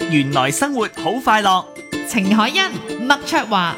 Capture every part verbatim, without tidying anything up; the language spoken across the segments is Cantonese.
原來生活好快樂。 程海欣、麥卓華，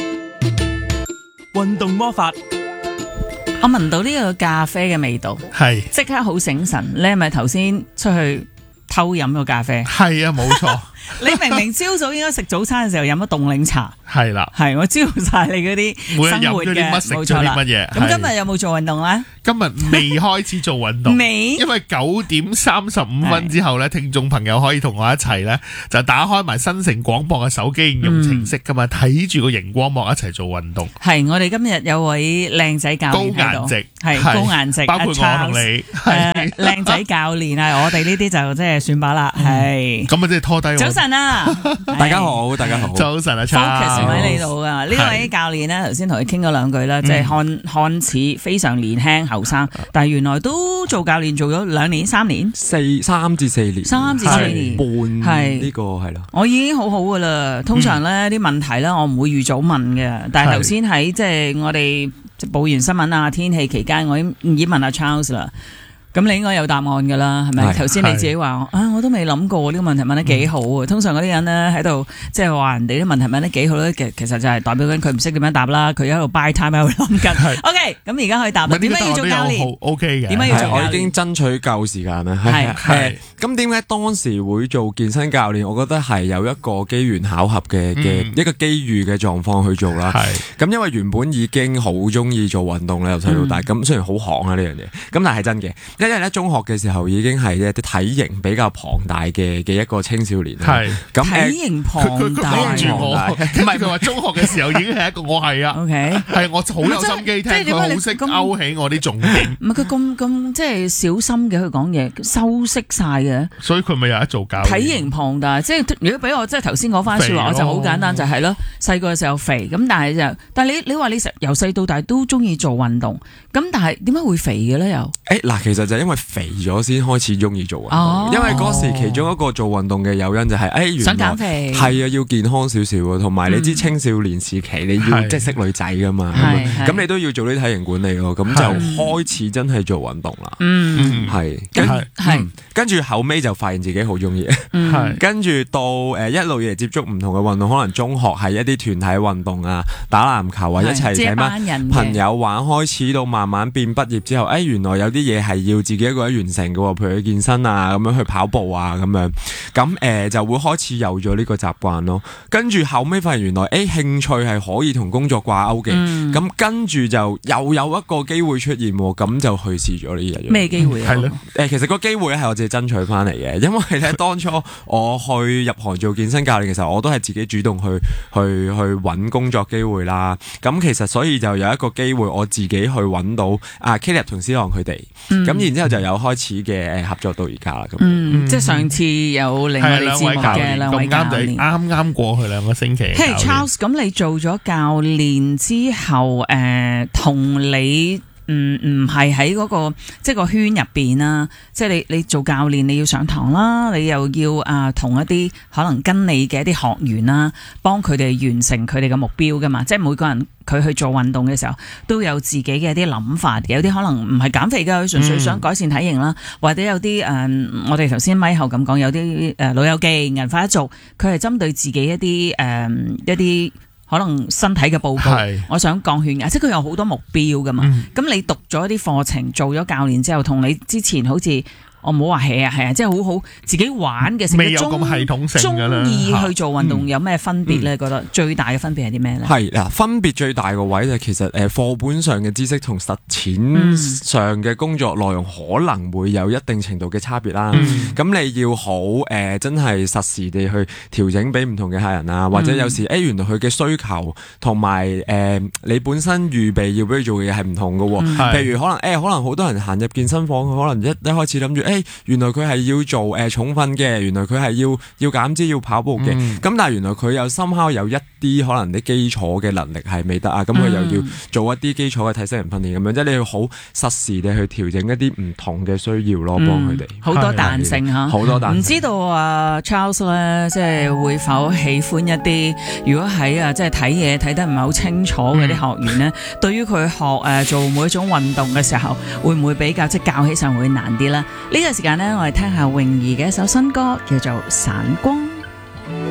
運動魔法我聞到呢個咖啡嘅味道， 係即刻好醒神。你係咪頭先出去偷飲個咖啡？ 係啊，冇錯。 你明明朝早應該食早餐嘅時候飲咗凍檸茶， 係啦， 係我知道晒你嗰啲生活嘅， 每日飲咗啲乜食咗冇錯啦啲乜嘢。 咁今日有冇做運動咧？ 今日未開始做運動， 未因為九點三十五分之後咧，聽眾朋友可以同我一齊咧，就打開埋新城廣播嘅手機應用程式噶嘛，睇住個熒光幕一齊做運動。 係我哋今日有位靚仔教練喺度， 高顏值係係高顏值， 包括我同你誒係靚仔教練啊！我哋呢啲就即係算把啦，係。 咁啊，即係拖低我。 早晨啊， 大家好，大家好。 早晨啊 ，focus 喺你 Charles 度啊！呢位教練咧，頭先同佢傾咗兩句啦，即係看看似非常年輕後生，但係原來都做教練做咗兩年、三年、 四三至四年， 三至四年半係呢個係咯。 我已經好好噶啦。通常咧啲問題咧，我唔會預早問嘅。但係頭先喺即係我哋報完新聞啊、天氣期間，我已經已經問阿 Charles 啦。咁你應該有答案㗎啦，係咪？頭先你自己話啊，我都未諗過呢個問題問得幾好啊！通常嗰啲人咧喺度即係話人哋啲問題問得幾好咧，其其實就係代表緊佢唔識點樣答啦，佢喺度 buy time 喺度諗緊。OK，咁而家可以答啦。點解要做教練 ？OK 嘅。 點解要做教練？ 我已經爭取夠時間啦。 係係。咁點解當時會做健身教練？我覺得係有一個機緣巧合嘅嘅一個機遇嘅狀況去做啦。 係。 咁因為原本已經好中意做運動咧，由細到大。咁雖然好行啊呢樣嘢，咁但係真嘅。因為咧中學嘅時候已經係一啲體型比較龐大嘅嘅一個青少年。 係。 咁體型龐大。 佢住我，唔係佢話中學嘅時候已經係一個我係啊。 OK。 係我好有心機聽，佢好識勾起我啲重點。 唔係佢咁咁即係小心嘅，佢講嘢修飾晒嘅。 所以佢咪有得做教練。 體型龐大，即係如果俾我即係頭先嗰番説話，我就好簡單就係咯，細個嘅時候肥，咁但係就但係你你話你由細到大都中意做運動，咁但係點解會肥嘅咧又？ 誒嗱，其實就係因為肥咗先開始中意做運動， 哦、 因為嗰時其中一個做運動嘅誘因就係、是、誒、哎、原來想減肥， 係啊，要健康少少啊，同埋你知青少年時期你要即係識女仔噶嘛，咁你都要做啲體型管理咯，咁就開始真係做運動啦。 嗯， 係跟係跟住後尾就發現自己好中意， 嗯、 跟住到誒一路以嚟接觸唔同嘅運動，可能中學係一啲團體運動啊，打籃球啊，一齊請班朋友玩，開始到慢慢變畢業之後，誒、哎、原來有啲嘢係要自己一個人完成嘅喎，譬如去健身啊，咁樣去跑步啊，咁樣咁誒、呃、就會開始有咗呢個習慣咯。跟住後尾發現原來誒、欸、興趣係可以同工作掛鈎嘅，咁、嗯、跟住就又有一個機會出現，咁就去試咗呢樣嘢。咩機會啊？ 係咯，誒其實個機會咧係我自己爭取翻嚟嘅，因為咧當初我去入行做健身教練嘅時候，我都係自己主動去去去揾工作機會啦。咁其實所以就有一個機會，我自己去揾到啊 Caleb 同思朗佢哋，咁、嗯、然之後就有開始嘅合作到而家啦。咁、 嗯，即係上次有另外啲節目嘅兩位教練， 啱啱過去兩個星期。 Hey Charles，咁你做咗教練之後，誒、呃、同你。唔唔係喺嗰個即係個圈入邊啦，即係你你做教練你要上堂啦，你又要啊同一啲可能跟你嘅一啲學員啦，幫佢哋完成佢哋嘅目標噶嘛，即係每個人佢去做運動嘅時候都有自己嘅一啲諗法，有啲可能唔係減肥噶，佢純粹想改善體型啦，嗯、或者有啲誒、呃、我哋頭先咪後咁講，有啲誒老友記銀髮一族，佢係針對自己一啲誒、呃、一啲。可能身體嘅報告，我想降血壓，即係佢有好多目標噶嘛。咁、嗯、你讀咗一啲課程，做咗教練之後，同你之前好似。我唔好話係啊係啊，即係好好自己玩嘅， 未有咁系統性㗎啦。 中意去做運動有咩分別咧？覺得最大嘅分別係啲咩咧？ 係嗱，分別最大個位就其實誒課本上嘅知識同實踐上嘅工作內容可能會有一定程度嘅差別啦。咁、嗯、你要好誒、呃、真係實時地去調整俾唔同嘅客人啊，或者有時誒、欸、原來佢嘅需求同埋誒你本身預備要俾佢做嘅嘢係唔同嘅喎。嗯、譬如可能誒、欸、可能好多人行入健身房，佢可能一一開始諗住誒。原來佢係要做誒、呃、重訓嘅，原來佢係要要減脂要跑步嘅，咁、嗯、但係原來佢又深刻有一啲可能啲基礎嘅能力係未得啊，咁佢又要做一啲基礎嘅體適能訓練咁樣，即係你要好實時地去調整一啲唔同嘅需要咯，幫佢哋好多彈性嚇， 好多彈性。唔知道啊 Charles 咧，即係會否喜歡一啲如果喺啊即係睇嘢睇得唔係好清楚嗰啲學員咧，嗯、對於佢學誒、呃、做每一種運動嘅時候，會唔會比較即係教起上會難啲咧？呢、這個時間咧，我哋聽下泳兒嘅一首新歌，叫做《散光》。